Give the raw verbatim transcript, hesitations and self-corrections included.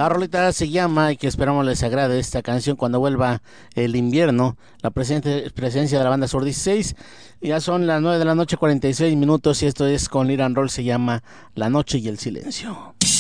La rolita se llama, y que esperamos les agrade esta canción cuando vuelva el invierno, la presente, presencia de la banda Sur dieciséis. Ya son las nueve de la noche, cuarenta y seis minutos, y esto es con Liran Roll, se llama La Noche y el Silencio.